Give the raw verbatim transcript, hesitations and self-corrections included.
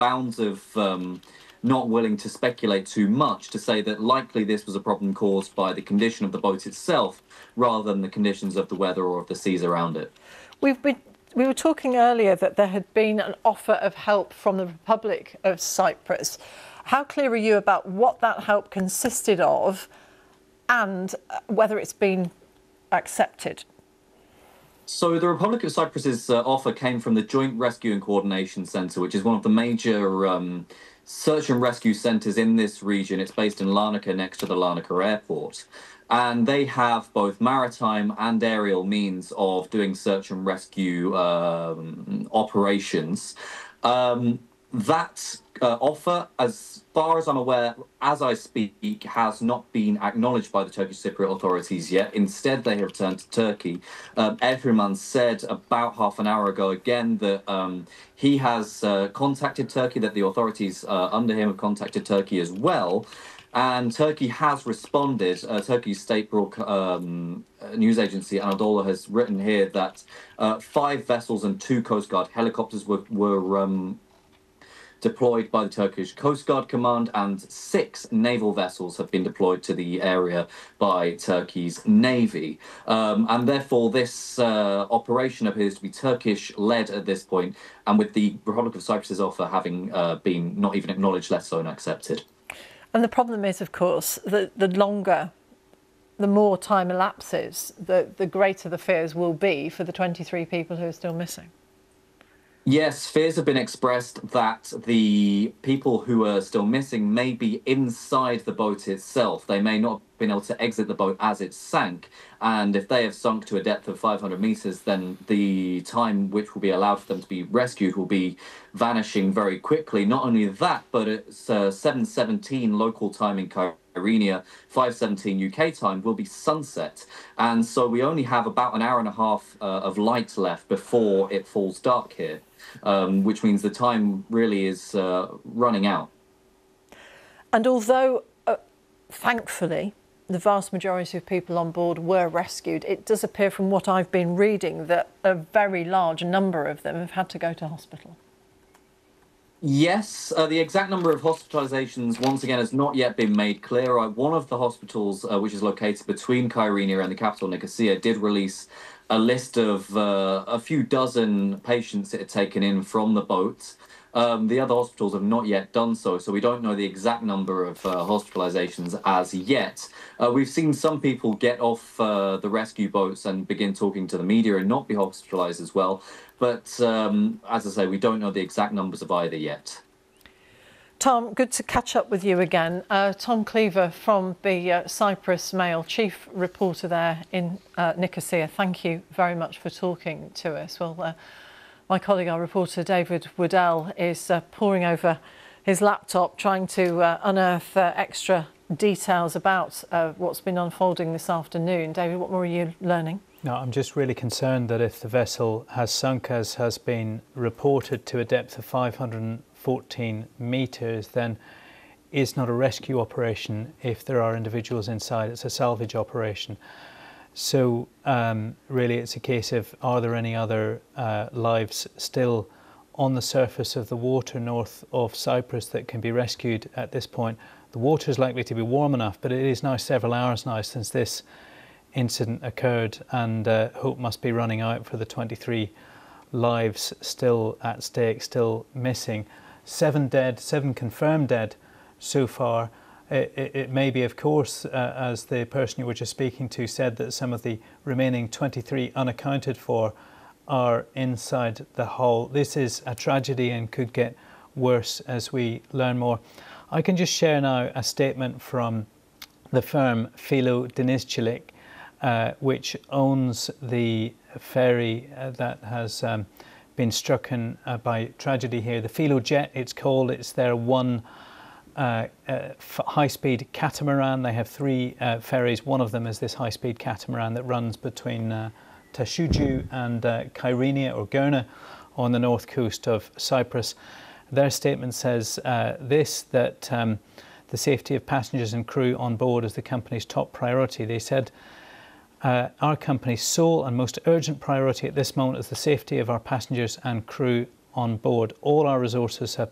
bounds of um, not willing to speculate too much to say that likely this was a problem caused by the condition of the boat itself rather than the conditions of the weather or of the seas around it. We've been, we were talking earlier that there had been an offer of help from the Republic of Cyprus. How clear are you about what that help consisted of and whether it's been accepted? So the Republic of Cyprus's uh, offer came from the Joint Rescue and Coordination Centre, which is one of the major um, search and rescue centres in this region. It's based in Larnaca, next to the Larnaca airport. And they have both maritime and aerial means of doing search and rescue um, operations. Um, that uh, offer, as far as I'm aware, as I speak, has not been acknowledged by the Turkish Cypriot authorities yet. Instead, they have turned to Turkey. Um, Erdogan said about half an hour ago again that um, he has uh, contacted Turkey, that the authorities uh, under him have contacted Turkey as well. And Turkey has responded. Uh, Turkey's state broadcast um, news agency Anadolu has written here that uh, five vessels and two Coast Guard helicopters were, were um, deployed by the Turkish Coast Guard Command, and six naval vessels have been deployed to the area by Turkey's Navy. Um, and therefore, this uh, operation appears to be Turkish-led at this point, and with the Republic of Cyprus's offer having uh, been not even acknowledged, let alone accepted. And the problem is, of course, that the longer, the more time elapses, the, the greater the fears will be for the twenty-three people who are still missing. Yes, fears have been expressed that the people who are still missing may be inside the boat itself. They may not have been able to exit the boat as it sank. And if they have sunk to a depth of five hundred metres, then the time which will be allowed for them to be rescued will be vanishing very quickly. Not only that, but it's uh, seven seventeen local time in Kyrenia, five seventeen U K time will be sunset. And so we only have about an hour and a half uh, of light left before it falls dark here. Um, which means the time really is uh, running out. And although, uh, thankfully, the vast majority of people on board were rescued, it does appear from what I've been reading that a very large number of them have had to go to hospital. Yes, uh, the exact number of hospitalizations, once again, has not yet been made clear. Uh, one of the hospitals, uh, which is located between Kyrenia and the capital, Nicosia, did release a list of uh, a few dozen patients it had taken in from the boat. Um, the other hospitals have not yet done so, so we don't know the exact number of uh, hospitalizations as yet. Uh, we've seen some people get off uh, the rescue boats and begin talking to the media and not be hospitalized as well. But um, as I say, we don't know the exact numbers of either yet. Tom, good to catch up with you again. Uh, Tom Cleaver from the uh, Cyprus Mail, chief reporter there in uh, Nicosia. Thank you very much for talking to us. Well, uh, my colleague, our reporter David Woodell, is uh, poring over his laptop trying to uh, unearth uh, extra details about uh, what's been unfolding this afternoon. David, what more are you learning? No, I'm just really concerned that if the vessel has sunk, as has been reported, to a depth of five hundred fourteen metres, then it's not a rescue operation if there are individuals inside. It's a salvage operation. So um, really it's a case of, are there any other uh, lives still on the surface of the water north of Cyprus that can be rescued at this point? The water is likely to be warm enough, but it is now several hours now since this incident occurred, and uh, hope must be running out for the twenty-three lives still at stake, still missing. Seven dead, seven confirmed dead so far. It, it, it may be, of course, uh, as the person you were just speaking to said, that some of the remaining twenty-three unaccounted for are inside the hull. This is a tragedy and could get worse as we learn more. I can just share now a statement from the firm Philo Denizcilik, uh, which owns the ferry uh, that has um, been strucken uh, by tragedy here. The Philo Jet, it's called. It's their one uh, uh, high-speed catamaran. They have three uh, ferries. One of them is this high-speed catamaran that runs between uh, Tashuju and uh, Kyrenia or Gerna on the north coast of Cyprus. Their statement says uh, this, that um, the safety of passengers and crew on board is the company's top priority. They said, Uh, our company's sole and most urgent priority at this moment is the safety of our passengers and crew on board. All our resources have